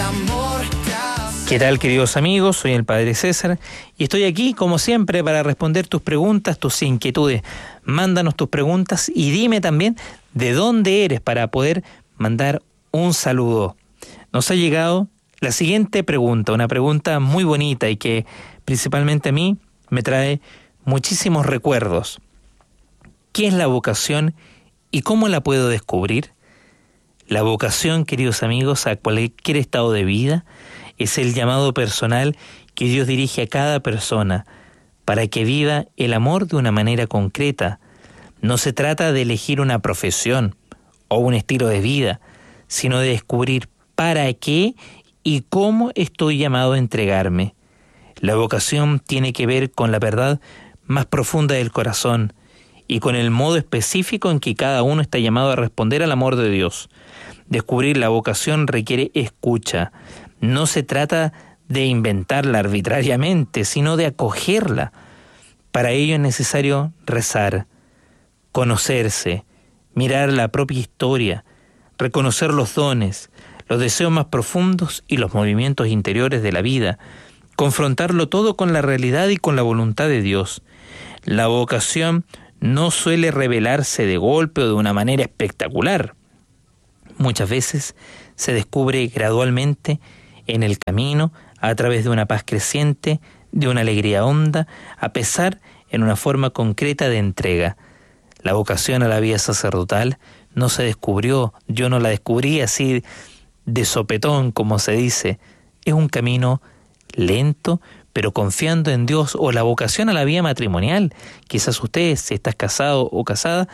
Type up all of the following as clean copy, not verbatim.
¿Qué tal, queridos amigos? Soy el Padre César y estoy aquí, como siempre, para responder tus preguntas, tus inquietudes. Mándanos tus preguntas y dime también de dónde eres para poder mandar un saludo. Nos ha llegado la siguiente pregunta, una pregunta muy bonita y que principalmente a mí me trae muchísimos recuerdos. ¿Qué es la vocación y cómo la puedo descubrir? La vocación, queridos amigos, a cualquier estado de vida, es el llamado personal que Dios dirige a cada persona para que viva el amor de una manera concreta. No se trata de elegir una profesión o un estilo de vida, sino de descubrir para qué y cómo estoy llamado a entregarme. La vocación tiene que ver con la verdad más profunda del corazón y con el modo específico en que cada uno está llamado a responder al amor de Dios. Descubrir la vocación requiere escucha. No se trata de inventarla arbitrariamente, sino de acogerla. Para ello es necesario rezar, conocerse, mirar la propia historia, reconocer los dones, los deseos más profundos y los movimientos interiores de la vida, confrontarlo todo con la realidad y con la voluntad de Dios. La vocación no suele revelarse de golpe o de una manera espectacular. Muchas veces se descubre gradualmente en el camino, a través de una paz creciente, de una alegría honda, a pesar en una forma concreta de entrega. La vocación a la vida sacerdotal no se descubrió, yo no la descubrí así de sopetón, como se dice. Es un camino lento, pero confiando en Dios. O la vocación a la vida matrimonial, quizás usted, si estás casado o casada,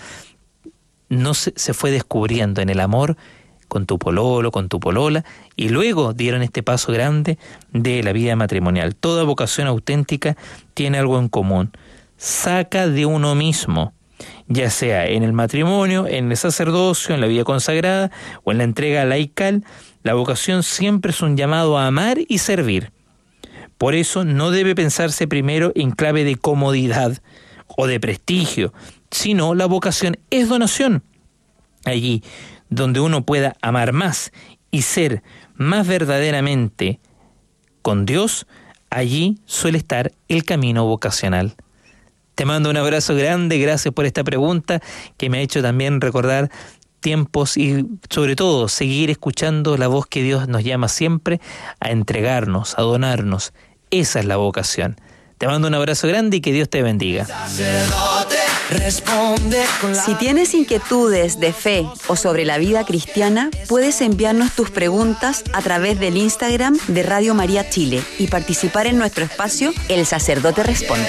no se fue descubriendo en el amor con tu pololo, con tu polola, y luego dieron este paso grande de la vida matrimonial. Toda vocación auténtica tiene algo en común. Saca de uno mismo, ya sea en el matrimonio, en el sacerdocio, en la vida consagrada o en la entrega laical. La vocación siempre es un llamado a amar y servir. Por eso no debe pensarse primero en clave de comodidad o de prestigio, sino la vocación es donación. Allí donde uno pueda amar más y ser más verdaderamente con Dios, allí suele estar el camino vocacional. Te mando un abrazo grande, gracias por esta pregunta que me ha hecho también recordar tiempos y sobre todo seguir escuchando la voz que Dios nos llama siempre a entregarnos, a donarnos. Esa es la vocación. Te mando un abrazo grande y que Dios te bendiga. Si tienes inquietudes de fe o sobre la vida cristiana, puedes enviarnos tus preguntas a través del Instagram de Radio María Chile y participar en nuestro espacio El Sacerdote Responde.